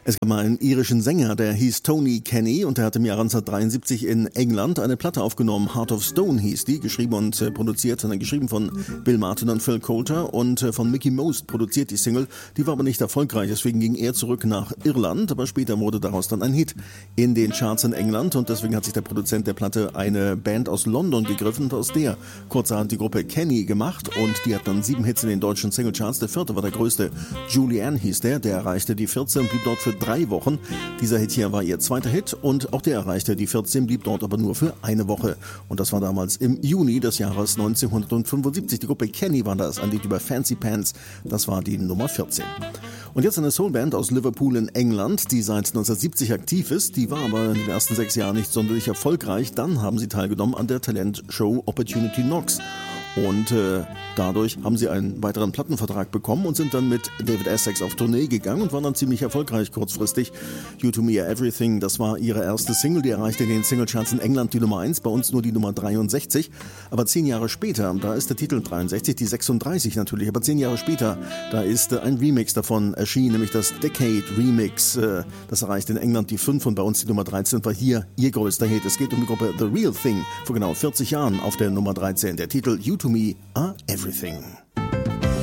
Es gab mal einen irischen Sänger, der hieß Tony Kenny und der hat im Jahr 1973 in England eine Platte aufgenommen. Heart of Stone hieß die, geschrieben und produziert, geschrieben von Bill Martin und Phil Coulter und von Mickey Most produziert die Single. Die war aber nicht erfolgreich, deswegen ging er zurück nach Irland, aber später wurde daraus dann ein Hit in den Charts in England und deswegen hat sich der Produzent der Platte eine Band aus London gegriffen und aus der kurzerhand die Gruppe Kenny gemacht und die hat dann 7 Hits in den deutschen Singlecharts. Der 4. war der größte, Julianne hieß der erreichte die 14 und blieb dort für 3 Wochen. Dieser Hit hier war ihr zweiter Hit und auch der erreichte die 14, blieb dort aber nur für eine Woche. Und das war damals im Juni des Jahres 1975. Die Gruppe Kenny war das, ein Lied über Fancy Pants, das war die Nummer 14. Und jetzt eine Soulband aus Liverpool in England, die seit 1970 aktiv ist. Die war aber in den ersten 6 Jahren nicht sonderlich erfolgreich. Dann haben sie teilgenommen an der Talentshow Opportunity Knocks. Und dadurch haben sie einen weiteren Plattenvertrag bekommen und sind dann mit David Essex auf Tournee gegangen und waren dann ziemlich erfolgreich kurzfristig. You to Me Everything, das war ihre erste Single, die erreichte in den Singlecharts in England die Nummer 1, bei uns nur die Nummer 63. Aber 10 Jahre später, da ist der Titel 63, die 36 natürlich, aber 10 Jahre später, da ist ein Remix davon erschienen, nämlich das Decade Remix. Das erreichte in England die 5 und bei uns die Nummer 13 und war hier ihr größter Hit. Es geht um die Gruppe The Real Thing, vor genau 40 Jahren auf der Nummer 13. Der Titel You to Me Are Everything.